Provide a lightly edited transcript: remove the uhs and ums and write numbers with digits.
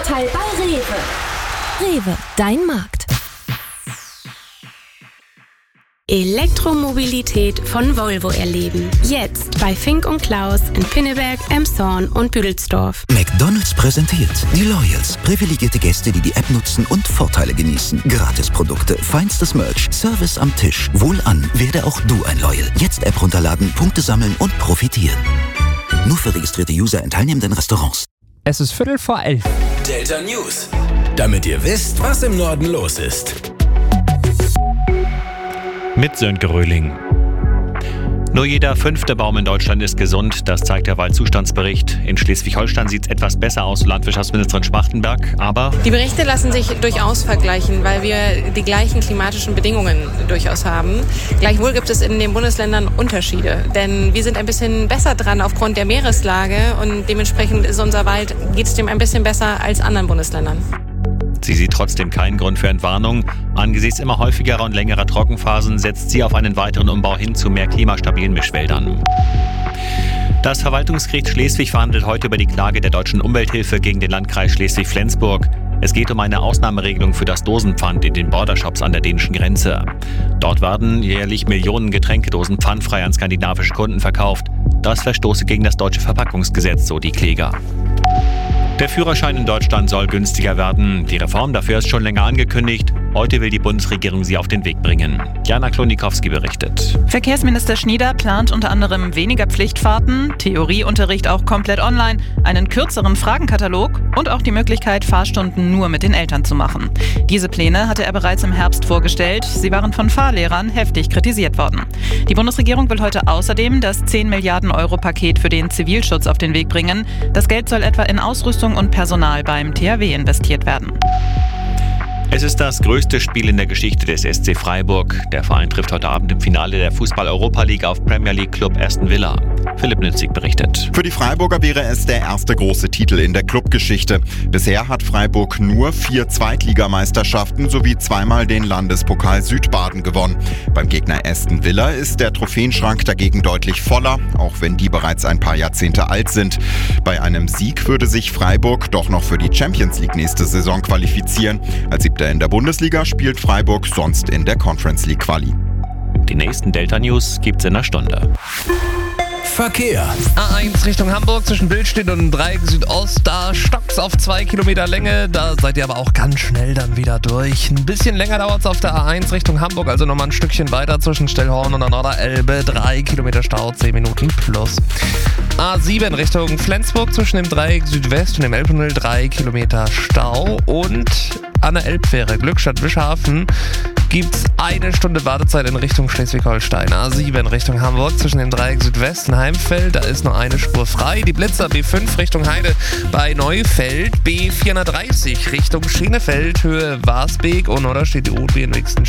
Vorteil bei Rewe. Rewe, dein Markt. Elektromobilität von Volvo erleben. Jetzt bei Fink und Klaus in Pinneberg, Emshorn und Büdelsdorf. McDonald's präsentiert die Loyals. Privilegierte Gäste, die die App nutzen und Vorteile genießen. Gratisprodukte, feinstes Merch, Service am Tisch. Wohlan, werde auch du ein Loyal. Jetzt App runterladen, Punkte sammeln und profitieren. Nur für registrierte User in teilnehmenden Restaurants. Es ist 11:15. Delta News. Damit ihr wisst, was im Norden los ist. Mit Sönke Röhling. Nur jeder 5. Baum in Deutschland ist gesund, das zeigt der Waldzustandsbericht. In Schleswig-Holstein sieht es etwas besser aus, so Landwirtschaftsministerin Schmachtenberg, aber... Die Berichte lassen sich durchaus vergleichen, weil wir die gleichen klimatischen Bedingungen durchaus haben. Gleichwohl gibt es in den Bundesländern Unterschiede, denn wir sind ein bisschen besser dran aufgrund der Meereslage und dementsprechend ist unser Wald, geht es dem ein bisschen besser als anderen Bundesländern. Sie sieht trotzdem keinen Grund für Entwarnung. Angesichts immer häufigerer und längerer Trockenphasen setzt sie auf einen weiteren Umbau hin zu mehr klimastabilen Mischwäldern. Das Verwaltungsgericht Schleswig verhandelt heute über die Klage der Deutschen Umwelthilfe gegen den Landkreis Schleswig-Flensburg. Es geht um eine Ausnahmeregelung für das Dosenpfand in den Bordershops an der dänischen Grenze. Dort werden jährlich Millionen Getränkedosen pfandfrei an skandinavische Kunden verkauft. Das verstoße gegen das deutsche Verpackungsgesetz, so die Kläger. Der Führerschein in Deutschland soll günstiger werden. Die Reform dafür ist schon länger angekündigt. Heute will die Bundesregierung sie auf den Weg bringen. Jana Klonikowski berichtet. Verkehrsminister Schnieder plant unter anderem weniger Pflichtfahrten, Theorieunterricht auch komplett online, einen kürzeren Fragenkatalog und auch die Möglichkeit, Fahrstunden nur mit den Eltern zu machen. Diese Pläne hatte er bereits im Herbst vorgestellt. Sie waren von Fahrlehrern heftig kritisiert worden. Die Bundesregierung will heute außerdem das 10 Milliarden Euro Paket für den Zivilschutz auf den Weg bringen. Das Geld soll etwa in Ausrüstung und Personal beim THW investiert werden. Es ist das größte Spiel in der Geschichte des SC Freiburg. Der Verein trifft heute Abend im Finale der Fußball-Europa-League auf Premier League-Club Aston Villa. Philipp Nützig berichtet. Für die Freiburger wäre es der erste große Titel in der Clubgeschichte. Bisher hat Freiburg nur 4 Zweitligameisterschaften sowie 2-mal den Landespokal Südbaden gewonnen. Beim Gegner Aston Villa ist der Trophäenschrank dagegen deutlich voller, auch wenn die bereits ein paar Jahrzehnte alt sind. Bei einem Sieg würde sich Freiburg doch noch für die Champions League nächste Saison qualifizieren. Als Siebter in der Bundesliga spielt Freiburg sonst in der Conference League Quali. Die nächsten Delta News gibt's in einer Stunde. Verkehr. A1 Richtung Hamburg zwischen Billstedt und Dreieck Südost. Da stockt's auf 2 Kilometer Länge. Da seid ihr aber auch ganz schnell dann wieder durch. Ein bisschen länger dauert's auf der A1 Richtung Hamburg. Also nochmal ein Stückchen weiter zwischen Stellhorn und der Norderelbe. 3 Kilometer Stau, 10 Minuten plus. A7 Richtung Flensburg zwischen dem Dreieck Südwest und dem Elbtunnel. 3 Kilometer Stau. Und an der Elbfähre Glückstadt-Wischhafen gibt's 1 Stunde Wartezeit in Richtung Schleswig-Holstein. A7 Richtung Hamburg zwischen dem Dreieck Südwest und Heimfeld, da ist nur eine Spur frei. Die Blitzer B5 Richtung Heide bei Neufeld, B430 Richtung Schienefeld, Höhe Warsbeek und oder steht die OB in Wixen.